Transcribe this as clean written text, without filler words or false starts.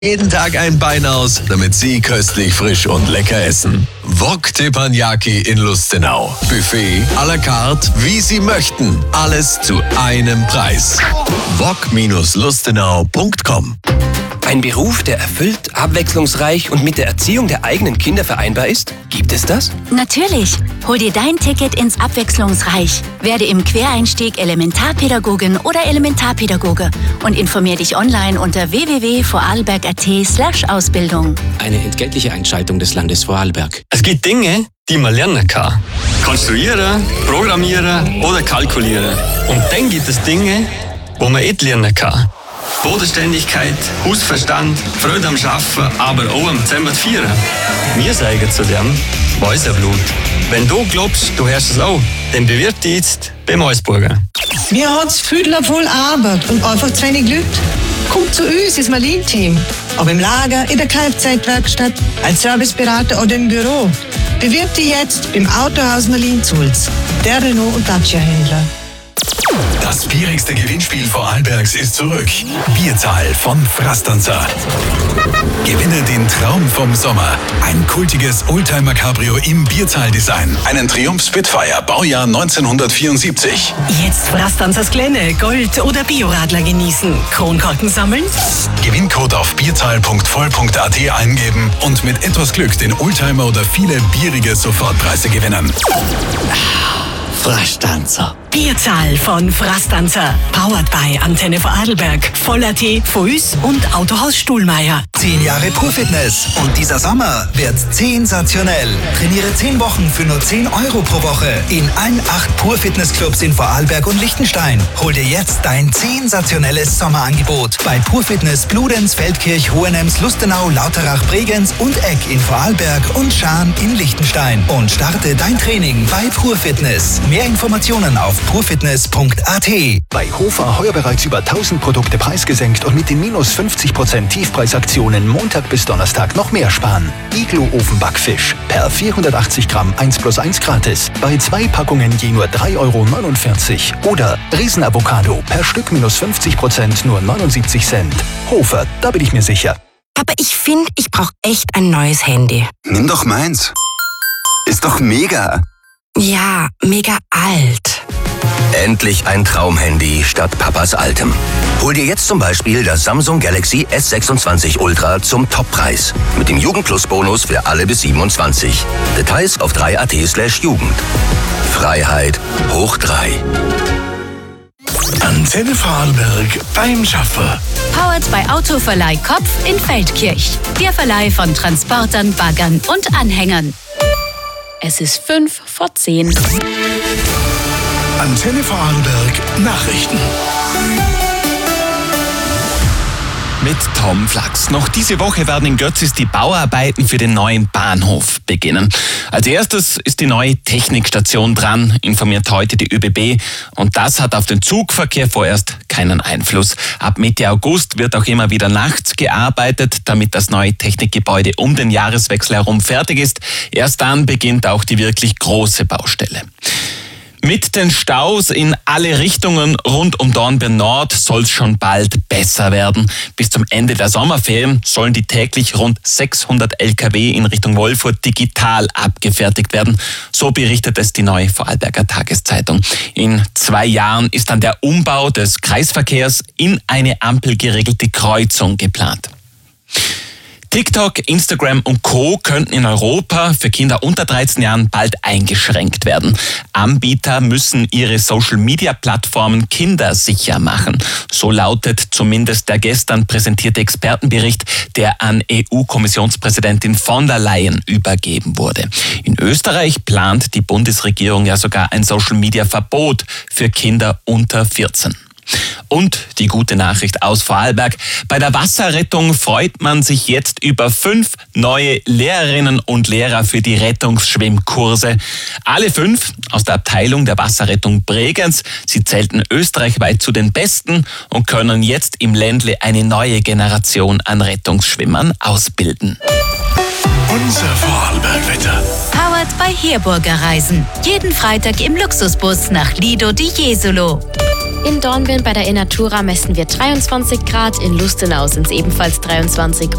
Jeden Tag ein Bein aus, damit Sie köstlich, frisch und lecker essen. Wok Teppanyaki in Lustenau. Buffet à la carte, wie Sie möchten. Alles zu einem Preis. wok-lustenau.com. Ein Beruf, der erfüllt, abwechslungsreich und mit der Erziehung der eigenen Kinder vereinbar ist? Gibt es das? Natürlich. Hol dir dein Ticket ins Abwechslungsreich. Werde im Quereinstieg Elementarpädagogin oder Elementarpädagoge und informier dich online unter www.vorarlberg.at/Ausbildung. Eine entgeltliche Einschaltung des Landes Vorarlberg. Es gibt Dinge, die man lernen kann. Konstruieren, programmieren oder kalkulieren. Und dann gibt es Dinge, wo man nicht lernen kann. Bodenständigkeit, Hausverstand, Freude am Arbeiten, aber auch am Zusammenfeiern. Wir sagen zu dem Mäuserblut. Wenn du glaubst, du hörst es auch, dann bewirb dich jetzt beim Eisburger. Wir haben es viel voll Arbeit und einfach zu wenig Leute. Kommt zu uns ins Marlin-Team. Ob im Lager, in der Kfz-Werkstatt, als Serviceberater oder im Büro. Bewirb dich jetzt beim Autohaus Marlin-Zulz. Der Renault- und Dacia-Händler. Das schwierigste Gewinnspiel Vorarlbergs ist zurück. Bierzahl von Frastanzer. Gewinne den Traum vom Sommer. Ein kultiges Oldtimer-Cabrio im Bierzahl-Design. Einen Triumph Spitfire, Baujahr 1974. Jetzt Frastanzers Glenne, Gold- oder Bioradler genießen. Kronkorken sammeln? Gewinncode auf bierzahl.voll.at eingeben und mit etwas Glück den Oldtimer oder viele bierige Sofortpreise gewinnen. Frastanzer. Bierzahl von Frastanzer. Powered by Antenne Vorarlberg, Voll.at, Fuß und Autohaus Stuhlmeier. 10 Jahre Pur-Fitness und dieser Sommer wird sensationell. Trainiere 10 Wochen für nur 10 Euro pro Woche in allen 8 Pur-Fitness-Clubs in Vorarlberg und Liechtenstein. Hol dir jetzt dein sensationelles Sommerangebot bei Pur-Fitness Bludenz, Feldkirch, Hohenems, Lustenau, Lauterach, Bregenz und Egg in Vorarlberg und Schaan in Liechtenstein. Und starte dein Training bei Pur-Fitness. Mehr Informationen auf purfitness.at. Bei Hofer heuer bereits über 1000 Produkte preisgesenkt und mit den minus 50% Tiefpreisaktionen Montag bis Donnerstag noch mehr sparen. Iglo Ofenbackfisch per 480 Gramm 1+1 gratis. Bei 2 Packungen je nur 3,49 Euro. Oder Riesenavocado per Stück minus 50% nur 79 Cent. Hofer, da bin ich mir sicher. Aber ich finde, ich brauche echt ein neues Handy. Nimm doch meins. Ist doch mega. Ja, mega alt. Endlich ein Traumhandy statt Papas altem. Hol dir jetzt zum Beispiel das Samsung Galaxy S26 Ultra zum Toppreis. Mit dem Jugendplus-Bonus für alle bis 27. Details auf 3at/Jugend. Freiheit hoch 3. Antenne Vorarlberg beim Schaffer. Powered bei Autoverleih Kopf in Feldkirch. Der Verleih von Transportern, Baggern und Anhängern. Es ist 5:10. Antenne Vorarlberg Nachrichten. Mit Tom Flachs. Noch diese Woche werden in Götzis die Bauarbeiten für den neuen Bahnhof beginnen. Als erstes ist die neue Technikstation dran, informiert heute die ÖBB. Und das hat auf den Zugverkehr vorerst keinen Einfluss. Ab Mitte August wird auch immer wieder nachts gearbeitet, damit das neue Technikgebäude um den Jahreswechsel herum fertig ist. Erst dann beginnt auch die wirklich große Baustelle. Mit den Staus in alle Richtungen rund um Dornbirn Nord soll es schon bald besser werden. Bis zum Ende der Sommerferien sollen die täglich rund 600 Lkw in Richtung Wolfurt digital abgefertigt werden. So berichtet es die neue Vorarlberger Tageszeitung. In 2 Jahren ist dann der Umbau des Kreisverkehrs in eine ampelgeregelte Kreuzung geplant. TikTok, Instagram und Co. könnten in Europa für Kinder unter 13 Jahren bald eingeschränkt werden. Anbieter müssen ihre Social-Media-Plattformen kindersicher machen. So lautet zumindest der gestern präsentierte Expertenbericht, der an EU-Kommissionspräsidentin von der Leyen übergeben wurde. In Österreich plant die Bundesregierung ja sogar ein Social-Media-Verbot für Kinder unter 14. Und die gute Nachricht aus Vorarlberg. Bei der Wasserrettung freut man sich jetzt über 5 neue Lehrerinnen und Lehrer für die Rettungsschwimmkurse. Alle 5 aus der Abteilung der Wasserrettung Bregenz. Sie zählten österreichweit zu den Besten und können jetzt im Ländle eine neue Generation an Rettungsschwimmern ausbilden. Unser Vorarlberg-Wetter. Powered bei Heerburger Reisen. Jeden Freitag im Luxusbus nach Lido di Jesolo. In Dornbirn bei der Innatura messen wir 23 Grad, in Lustenau sind es ebenfalls 23